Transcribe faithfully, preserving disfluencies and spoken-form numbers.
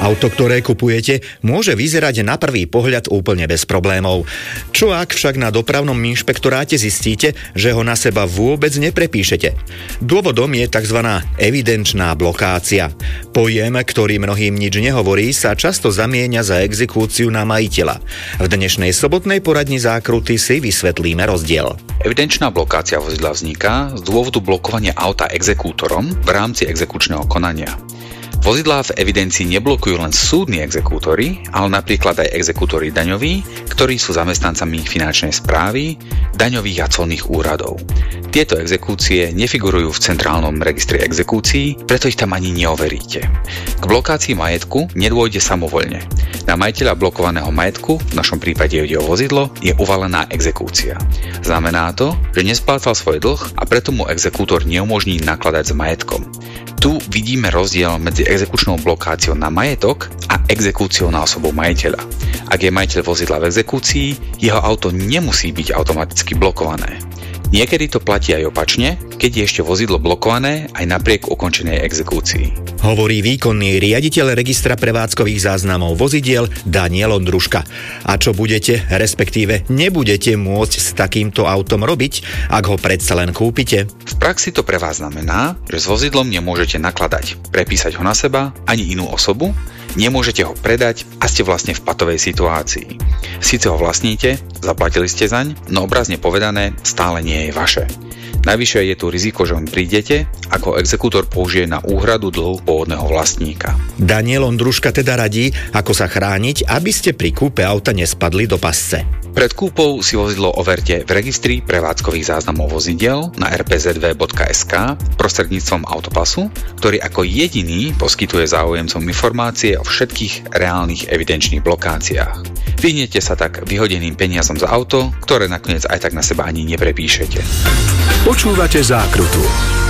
Auto, ktoré kupujete, môže vyzerať na prvý pohľad úplne bez problémov. Čo ak však na dopravnom inšpektoráte zistíte, že ho na seba vôbec neprepíšete? Dôvodom je tzv. Evidenčná blokácia. Pojem, ktorý mnohým nič nehovorí, sa často zamieňa za exekúciu na majiteľa. V dnešnej sobotnej poradni Zákruty si vysvetlíme rozdiel. Evidenčná blokácia vozidla vzniká z dôvodu blokovania auta exekútorom v rámci exekučného konania. Vozidlá v evidencii neblokujú len súdni exekútori, ale napríklad aj exekútori daňoví, ktorí sú zamestnancami finančnej správy, daňových a colných úradov. Tieto exekúcie nefigurujú v centrálnom registri exekúcií, preto ich tam ani neoveríte. K blokácii majetku nedôjde samovoľne. Na majiteľa blokovaného majetku, v našom prípade ide o vozidlo, je uvalená exekúcia. Znamená to, že nesplácal svoj dlh a preto mu exekútor neumožní nakladať s majetkom. Tu vidíme rozdiel medzi exekučnou blokáciou na majetok a exekúciou na osobu majiteľa. Ak je majiteľ vozidla v exekúcii, jeho auto nemusí byť automaticky blokované. Niekedy to platí aj opačne, keď je ešte vozidlo blokované aj napriek ukončenej exekúcii. Hovorí výkonný riaditeľ registra prevádzkových záznamov vozidiel Daniel Ondruška. A čo budete, respektíve nebudete môcť s takýmto autom robiť, ak ho predsa len kúpite? V praxi to pre vás znamená, že s vozidlom nemôžete nakladať, prepísať ho na seba ani inú osobu, nemôžete ho predať a ste vlastne v patovej situácii. Síce ho vlastníte, zaplatili ste zaň, no obrazne povedané stále nie je vaše. Najvyššie je tu riziko, že vám prídete, ako exekútor použije na úhradu dlhu pôvodného vlastníka. Daniel Ondruška teda radí, ako sa chrániť, aby ste pri kúpe auta nespadli do pasce. Pred kúpou si vozidlo overte v registri prevádzkových záznamov vozidiel na er pé zet vé bodka es ká prostredníctvom Autopasu, ktorý ako jediný poskytuje záujemcom informácie o všetkých reálnych evidenčných blokáciách. Vyhnete sa tak vyhodeným peniazom za auto, ktoré nakoniec aj tak na seba ani neprepíšete. Počúvate Zákrutu.